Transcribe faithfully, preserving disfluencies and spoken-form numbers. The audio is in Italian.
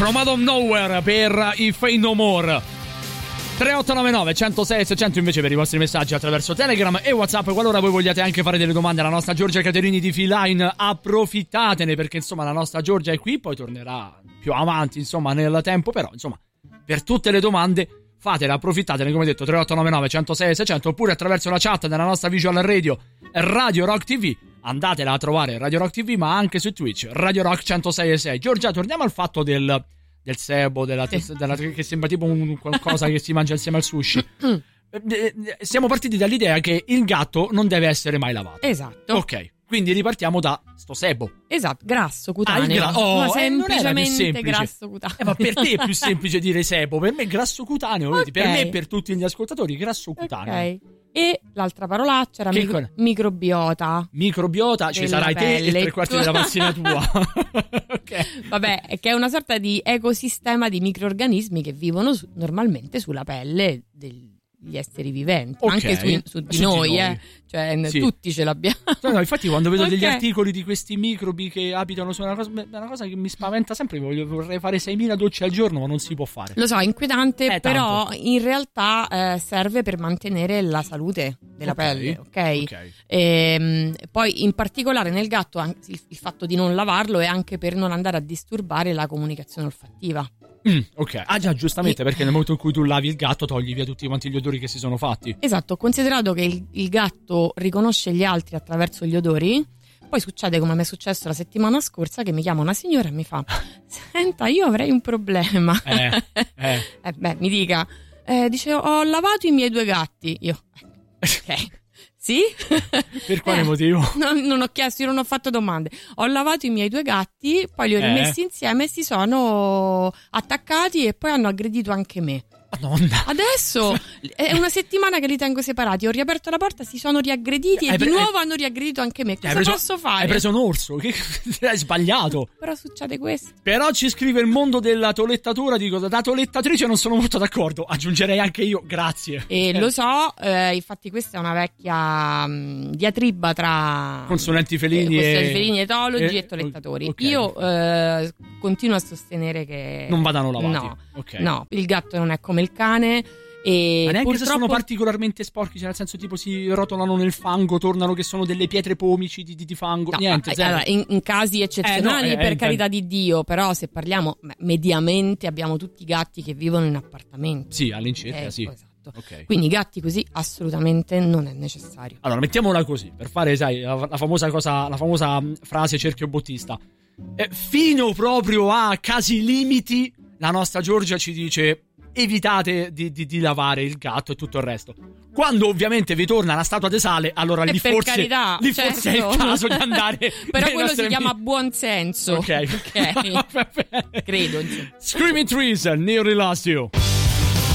From Out of Nowhere per i Fade No More. tre otto nove nove uno zero sei seicento invece per i vostri messaggi attraverso Telegram e WhatsApp. Qualora voi vogliate anche fare delle domande alla nostra Giorgia Caterini di Feeline, approfittatene, perché insomma la nostra Giorgia è qui, poi tornerà più avanti insomma nel tempo, però insomma per tutte le domande fatele, approfittatene, come detto, tre otto nove nove uno zero sei seicento, oppure attraverso la chat della nostra visual radio Radio Rock T V. Andatela a trovare Radio Rock T V, ma anche su Twitch Radio Rock centosei e sei. Giorgia, torniamo al fatto del, del sebo, della, sì. della, che sembra tipo un qualcosa che si mangia insieme al sushi. Siamo partiti dall'idea che il gatto non deve essere mai lavato. Esatto. Ok, quindi ripartiamo da sto sebo. Esatto, grasso cutaneo. Ah, gra- oh, ma eh, semplicemente grasso cutaneo. Eh, ma per te è più semplice dire sebo, per me è grasso cutaneo, Okay. vedi? Per me e per tutti gli ascoltatori grasso cutaneo. Ok. E l'altra parolaccia era micro- cosa? microbiota. Microbiota, ci Della sarai te e pelle. tre quarti della pazzina tua. Ok. Vabbè, è che è una sorta di ecosistema di microrganismi che vivono su- normalmente sulla pelle degli esseri viventi, Ok. anche su, su di Su di noi, noi. eh. Cioè n- Sì. tutti ce l'abbiamo. No, no, infatti quando vedo degli Ok. articoli di questi microbi che abitano su una cosa, è una cosa che mi spaventa sempre. Voglio, vorrei fare seimila docce al giorno, ma non si può fare. Lo so, è inquietante, Eh, però tanto. in realtà eh, serve per mantenere la salute della Ok, pelle, ok? ok. Ehm, poi in particolare nel gatto an- il, il fatto di non lavarlo è anche per non andare a disturbare la comunicazione olfattiva. Mm, ok. Ah già, giustamente, perché nel momento in cui tu lavi il gatto togli via tutti quanti gli odori che si sono fatti. Esatto, considerato che il, il gatto riconosce gli altri attraverso gli odori, poi succede come mi è successo la settimana scorsa che mi chiama una signora e mi fa: senta, io avrei un problema. Eh, eh. Eh, beh, mi dica, eh, dice, ho lavato i miei due gatti. Io, ok. Sì? Per quale Eh, motivo? Non, non ho chiesto, io non ho fatto domande. Ho lavato i miei due gatti, poi li ho Eh? rimessi insieme e si sono attaccati e poi hanno aggredito anche me. Madonna. Adesso è una settimana che li tengo separati. Ho riaperto la porta, si sono riaggrediti Hai e di pre- nuovo hanno riaggredito anche me. Cosa Hai preso- posso fare? Hai preso un orso? Che hai sbagliato. Però succede questo. Però ci scrive il mondo della tolettatura. Dico, da tolettatrice non sono molto d'accordo. Aggiungerei anche io, grazie. E lo so, eh, infatti questa è una vecchia mh, diatriba tra Consulenti felini eh, e- consulenti felini, etologi e- e, tolettatori. ok. Io eh, continuo a sostenere che Non vadano lavati. No, Ok. no, il gatto non è come il cane. E Ma neanche se purtroppo sono particolarmente sporchi, cioè nel senso tipo si rotolano nel fango, tornano che sono delle pietre pomici di, di, di fango. No, Niente, eh, zero. allora, in, in casi eccezionali, Eh, no, eh, per eh, carità di Dio, però se parliamo beh, mediamente abbiamo tutti i gatti che vivono in appartamenti. Sì, all'incirca, Ecco, sì. esatto. Ok. Quindi gatti così assolutamente non è necessario. Allora, mettiamola così, per fare, sai, la, la famosa cosa, la famosa mh, frase cerchio bottista. Eh, fino proprio a casi limiti, la nostra Giorgia ci dice: evitate di, di, di lavare il gatto e tutto il resto. Quando ovviamente vi torna la statua di sale, allora E lì, per forse, carità, lì certo. forse è il caso di andare. Però nei quello nostri si chiama amici. buonsenso. Ok, Ok. Va bene. Credo, insomma. Screaming Trees, Nearly Lost You.